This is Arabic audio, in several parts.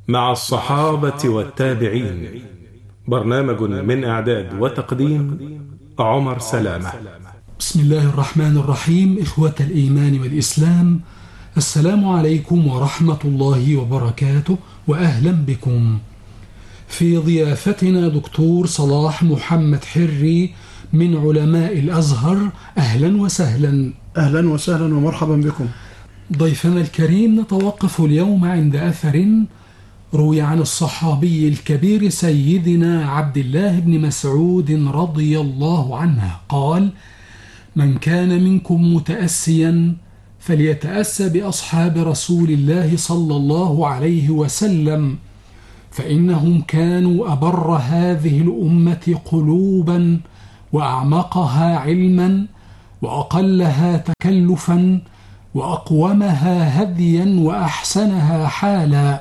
مع الصحابة والتابعين. برنامج من إعداد وتقديم عمر سلامة. بسم الله الرحمن الرحيم. إخوة الإيمان والإسلام، السلام عليكم ورحمة الله وبركاته، وأهلا بكم. في ضيافتنا دكتور صلاح محمد حري من علماء الأزهر. أهلا وسهلا. أهلا وسهلا ومرحبا بكم. ضيفنا الكريم، نتوقف اليوم عند أثر روي عن الصحابي الكبير سيدنا عبد الله بن مسعود رضي الله عنه قال: من كان منكم متأسيا فليتأسى بأصحاب رسول الله صلى الله عليه وسلم، فإنهم كانوا أبر هذه الأمة قلوبا، وأعمقها علما، وأقلها تكلفا، وأقومها هديا، وأحسنها حالا.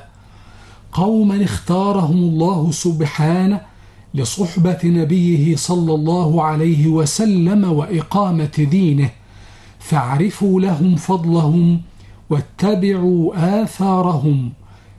قوما اختارهم الله سبحانه لصحبة نبيه صلى الله عليه وسلم وإقامة دينه، فاعرفوا لهم فضلهم واتبعوا آثارهم،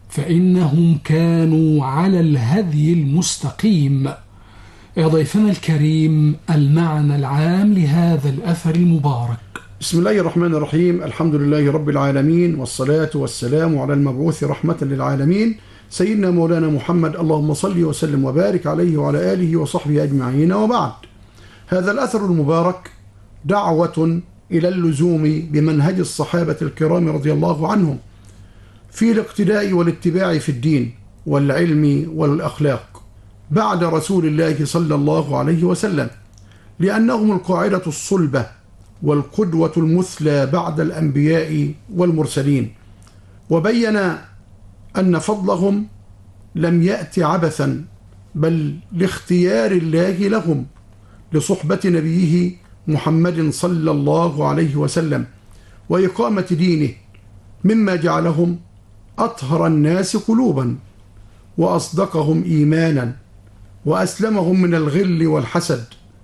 فإنهم كانوا على الهدي المستقيم. ضيفنا الكريم، المعنى العام لهذا الأثر المبارك. بسم الله الرحمن الرحيم. الحمد لله رب العالمين، والصلاة والسلام على المبعوث رحمة للعالمين سيدنا مولانا محمد، اللهم صل وسلم وبارك عليه وعلى آله وصحبه أجمعين، وبعد. هذا الأثر المبارك دعوة إلى اللزوم بمنهج الصحابة الكرام رضي الله عنهم في الاقتداء والاتباع في الدين والعلم والأخلاق بعد رسول الله صلى الله عليه وسلم، لأنهم القاعدة الصلبة والقدوة المثلى بعد الأنبياء والمرسلين. وبين أن فضلهم لم يأت عبثا، بل لاختيار الله لهم لصحبة نبيه محمد صلى الله عليه وسلم وإقامة دينه، مما جعلهم أطهر الناس قلوبا، وأصدقهم إيمانا، وأسلمهم من الغل والحسد،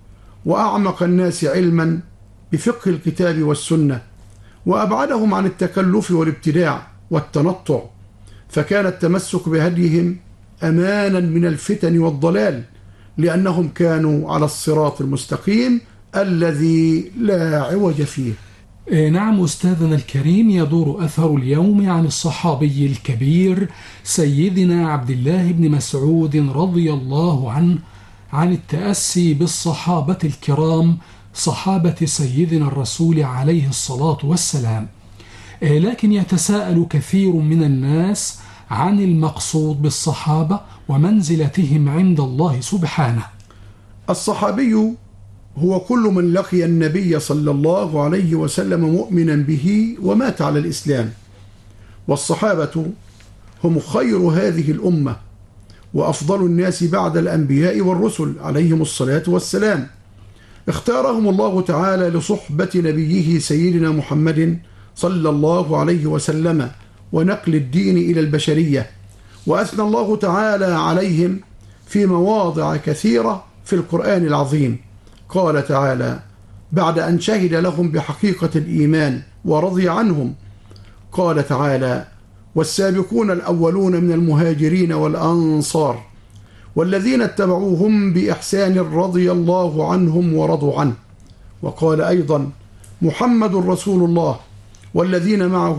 وأعمق الناس علما بفقه الكتاب والسنة، وأبعدهم عن التكلف والابتداع والتنطع، فكان التمسك بهديهم أمانا من الفتن والضلال، لأنهم كانوا على الصراط المستقيم الذي لا عوج فيه. نعم أستاذنا الكريم، يدور أثر اليوم عن الصحابي الكبير سيدنا عبد الله بن مسعود رضي الله عنه عن التأسي بالصحابة الكرام، صحابة سيدنا الرسول عليه الصلاة والسلام. لكن يتساءل كثير من الناس عن المقصود بالصحابة ومنزلتهم عند الله سبحانه. الصحابي هو كل من لقي النبي صلى الله عليه وسلم مؤمنا به ومات على الإسلام، والصحابة هم خير هذه الأمة وأفضل الناس بعد الأنبياء والرسل عليهم الصلاة والسلام. اختارهم الله تعالى لصحبة نبيه سيدنا محمد صلى الله عليه وسلم ونقل الدين إلى البشرية، وأثنى الله تعالى عليهم في مواضع كثيرة في القرآن العظيم. قال تعالى بعد أن شهد لهم بحقيقة الإيمان ورضي عنهم، قال تعالى: والسابقون الأولون من المهاجرين والأنصار والذين اتبعوهم بإحسان رضي الله عنهم ورضوا عنه. وقال أيضا: محمد رسول الله والذين معه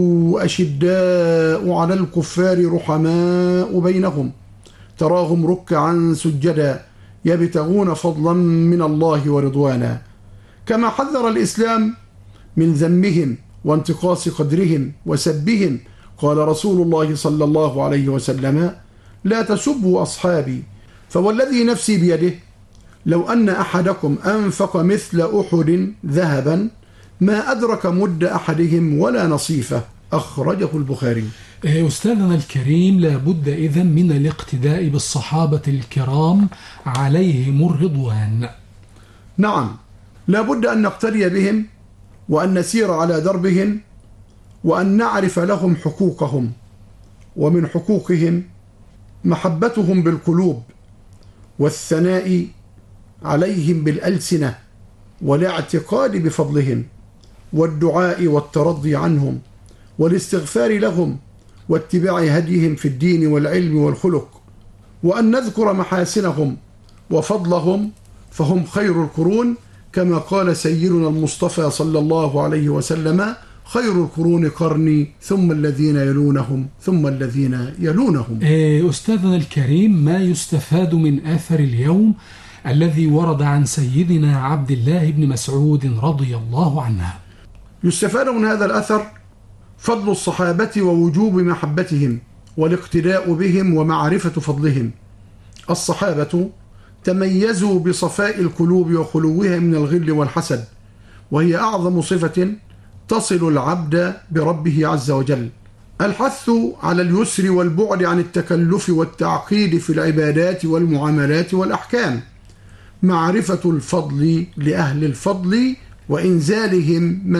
أشداء على الكفار رحماء بينهم تراهم ركعا سجدا يبتغون فضلا من الله ورضوانا. كما حذر الإسلام من ذمهم وانتقاص قدرهم وسبهم، قال رسول الله صلى الله عليه وسلم: لا تسبوا أصحابي، فوالذي نفسي بيده لو أن أحدكم أنفق مثل أحد ذهبا ما أدرك مد أحدهم ولا نصيفه. أخرجه البخاري. أستاذنا الكريم، لابد إذن من الاقتداء بالصحابة الكرام عليهم الرضوان. نعم، لابد أن نقتدي بهم وأن نسير على دربهم وأن نعرف لهم حقوقهم، ومن حقوقهم محبتهم بالقلوب والثناء عليهم بالألسنة والاعتقاد بفضلهم والدعاء والترضي عنهم والاستغفار لهم واتباع هديهم في الدين والعلم والخلق، وأن نذكر محاسنهم وفضلهم، فهم خير القرون، كما قال سيدنا المصطفى صلى الله عليه وسلم: خير القرون قرني ثم الذين يلونهم ثم الذين يلونهم. أستاذنا الكريم، ما يستفاد من آثر اليوم الذي ورد عن سيدنا عبد الله بن مسعود رضي الله عنه؟ يستفاد من هذا الأثر فضل الصحابة ووجوب محبتهم والاقتداء بهم ومعرفة فضلهم. الصحابة تميزوا بصفاء القلوب وخلوها من الغل والحسد، وهي أعظم صفة تصل العبد بربه عز وجل. الحث على اليسر والبعد عن التكلف والتعقيد في العبادات والمعاملات والأحكام، معرفة الفضل لأهل الفضل وإنزالهم